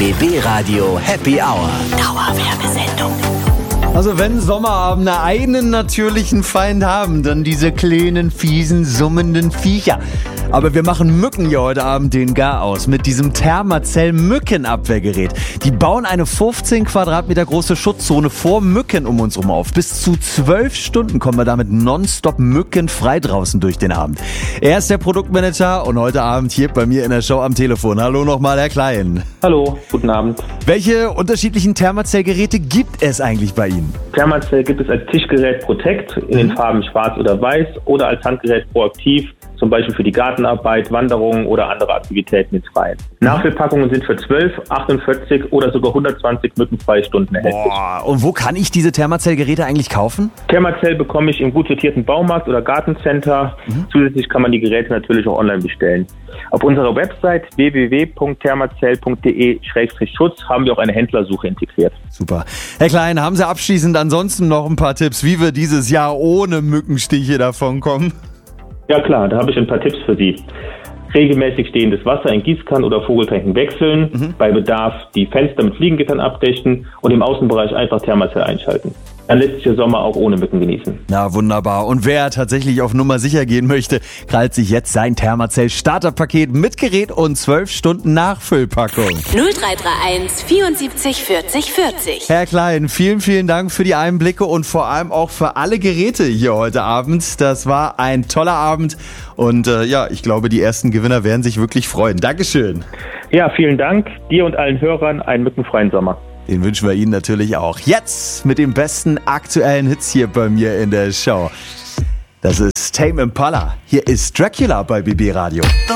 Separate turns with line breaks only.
BB Radio Happy Hour.
Dauerwerbesendung.
Also wenn Sommerabende einen natürlichen Feind haben, dann diese kleinen, fiesen, summenden Viecher. Aber wir machen Mücken hier heute Abend den Garaus mit diesem Thermacell Mückenabwehrgerät. Die bauen eine 15 Quadratmeter große Schutzzone vor Mücken um uns herum auf. Bis zu 12 Stunden kommen wir damit nonstop mückenfrei draußen durch den Abend. Er ist der Produktmanager und heute Abend hier bei mir in der Show am Telefon. Hallo nochmal, Herr Klein.
Hallo, guten Abend.
Welche unterschiedlichen Thermacell-Geräte gibt es eigentlich bei Ihnen?
Thermacell gibt es als Tischgerät Protect in den Farben schwarz oder weiß oder als Handgerät Proaktiv, zum Beispiel für die Gartenarbeit, Wanderungen oder andere Aktivitäten ins Freien. Nachfüllpackungen sind für 12, 48 oder sogar 120 mückenfreie Stunden erhältlich.
Boah, und wo kann ich diese Thermacell-Geräte eigentlich kaufen?
Thermacell bekomme ich im gut sortierten Baumarkt oder Gartencenter. Zusätzlich kann man die Geräte natürlich auch online bestellen. Auf unserer Website www.thermacell.de/Schutz haben wir auch eine Händlersuche integriert.
Super. Herr Klein, haben Sie abschließend ansonsten noch ein paar Tipps, wie wir dieses Jahr ohne Mückenstiche davonkommen?
Ja klar, da habe ich ein paar Tipps für Sie. Regelmäßig stehendes Wasser in Gießkannen oder Vogeltränken wechseln, bei Bedarf die Fenster mit Fliegengittern abdichten und im Außenbereich einfach Thermacell einschalten. Dann lässt sich der Sommer auch ohne Mücken genießen. Na wunderbar.
Und wer tatsächlich auf Nummer sicher gehen möchte, krallt sich jetzt sein Thermacell Starterpaket mit Gerät und 12 Stunden Nachfüllpackung.
0331 74 40 40.
Herr Klein, vielen, vielen Dank für die Einblicke und vor allem auch für alle Geräte hier heute Abend. Das war ein toller Abend und ich glaube, die ersten Gewinner werden sich wirklich freuen. Dankeschön.
Ja, vielen Dank. Dir und allen Hörern einen mückenfreien Sommer.
Den wünschen wir Ihnen natürlich auch. Jetzt mit den besten aktuellen Hits hier bei mir in der Show. Das ist Tame Impala. Hier ist Dracula bei BB Radio.